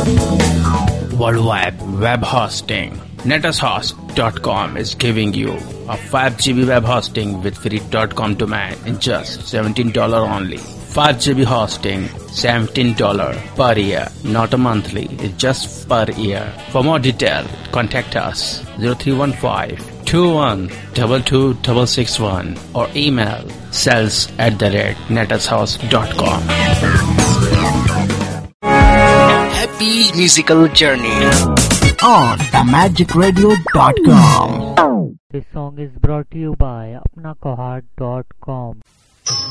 Worldwide web hosting. NetAsHost.com is giving you a 5 GB web hosting with free .com domain in just $17 only. 5 GB hosting, $17 per year, not a monthly, it's just per year. For more detail, contact us 0315-2122-661 or email sales@netashouse.com. Happy musical journey on themagicradio.com. This song is brought to you by apnakohat.com.